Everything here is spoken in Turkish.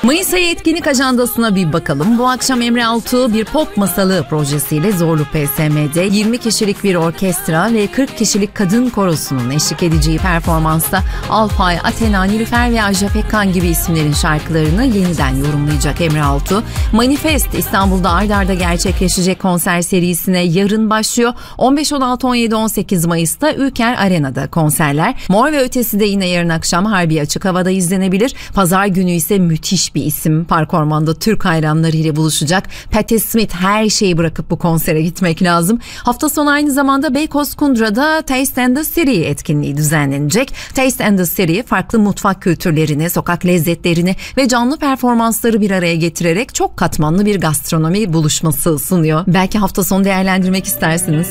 Mayıs ayı etkinlik ajandasına bir bakalım. Bu akşam Emre Altuğ bir pop masalı projesiyle Zorlu PSM'de 20 kişilik bir orkestra ve 40 kişilik kadın korosunun eşlik edeceği performansta Alpay, Athena, Nilüfer ve Ajda Pekkan gibi isimlerin şarkılarını yeniden yorumlayacak Emre Altuğ. Manifest İstanbul'da ard arda gerçekleşecek konser serisine yarın başlıyor. 15, 16, 17, 18 Mayıs'ta Ülker Arena'da konserler. Mor ve Ötesi de yine yarın akşam Harbiye Açık Hava'da izlenebilir. Pazar günü ise müthiş bir isim Park Orman'da Türk hayranları ile buluşacak. Patti Smith. Her şeyi bırakıp bu konsere gitmek lazım. Hafta sonu aynı zamanda Beykoz Kundra'da Taste and the City etkinliği düzenlenecek. Taste and the City farklı mutfak kültürlerini, sokak lezzetlerini ve canlı performansları bir araya getirerek çok katmanlı bir gastronomi buluşması sunuyor. Belki hafta sonu değerlendirmek istersiniz.